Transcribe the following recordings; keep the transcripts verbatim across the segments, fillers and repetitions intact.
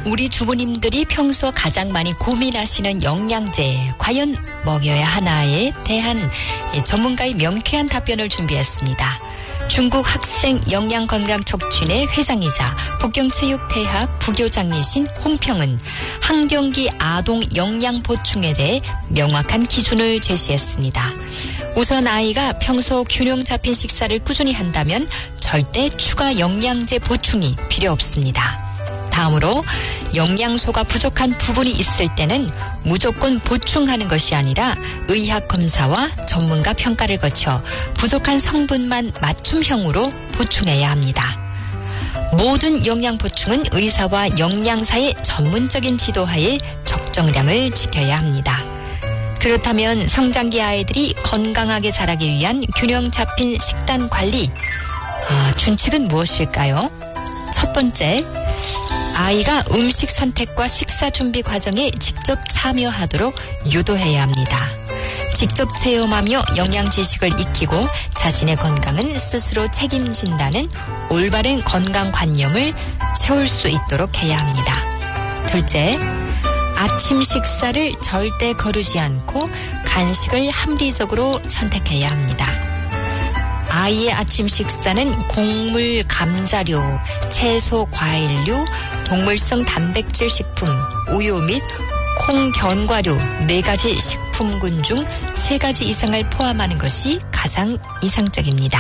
우리 주부님들이 평소 가장 많이 고민하시는 영양제 과연 먹여야 하나에 대한 전문가의 명쾌한 답변을 준비했습니다. 중국 학생 영양건강촉진회 회장이자 북경체육대학 부교장이신 홍평은 항변기 아동 영양보충에 대해 명확한 기준을 제시했습니다. 우선 아이가 평소 균형 잡힌 식사를 꾸준히 한다면 절대 추가 영양제 보충이 필요 없습니다. 다음으로 영양소가 부족한 부분이 있을 때는 무조건 보충하는 것이 아니라 의학 검사와 전문가 평가를 거쳐 부족한 성분만 맞춤형으로 보충해야 합니다. 모든 영양 보충은 의사와 영양사의 전문적인 지도하에 적정량을 지켜야 합니다. 그렇다면 성장기 아이들이 건강하게 자라기 위한 균형 잡힌 식단 관리, 아, 준칙은 무엇일까요? 첫 번째, 아이가 음식 선택과 식사 준비 과정에 직접 참여하도록 유도해야 합니다. 직접 체험하며 영양 지식을 익히고 자신의 건강은 스스로 책임진다는 올바른 건강관념을 세울 수 있도록 해야 합니다. 둘째, 아침 식사를 절대 거르지 않고 간식을 합리적으로 선택해야 합니다. 아이의 아침 식사는 곡물, 감자류, 채소, 과일류, 동물성 단백질 식품, 우유 및 콩, 견과류 네 가지 식품군 중 세 가지 이상을 포함하는 것이 가장 이상적입니다.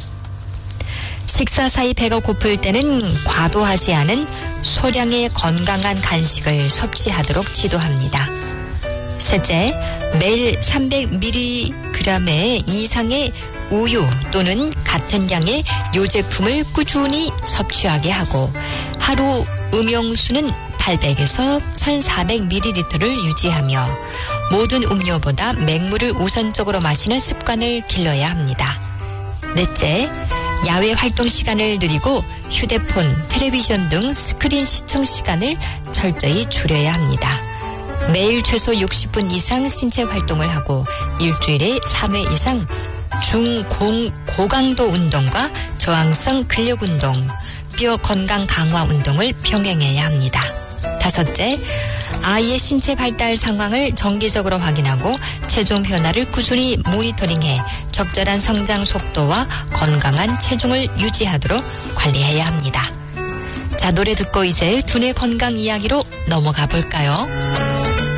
식사 사이 배가 고플 때는 과도하지 않은 소량의 건강한 간식을 섭취하도록 지도합니다. 셋째, 매일 삼백 밀리그램의 이상의 우유 또는 같은 양의 요제품을 꾸준히 섭취하게 하고 하루 음용수는 팔백에서 천사백 밀리리터를 유지하며 모든 음료보다 맹물을 우선적으로 마시는 습관을 길러야 합니다. 넷째, 야외 활동 시간을 늘리고 휴대폰, 텔레비전 등 스크린 시청 시간을 철저히 줄여야 합니다. 매일 최소 육십 분 이상 신체 활동을 하고 일주일에 삼 회 이상 중공 고강도 운동과 저항성 근력 운동, 뼈 건강 강화 운동을 병행해야 합니다. 다섯째, 아이의 신체 발달 상황을 정기적으로 확인하고 체중 변화를 꾸준히 모니터링해 적절한 성장 속도와 건강한 체중을 유지하도록 관리해야 합니다. 자, 노래 듣고 이제 두뇌 건강 이야기로 넘어가 볼까요?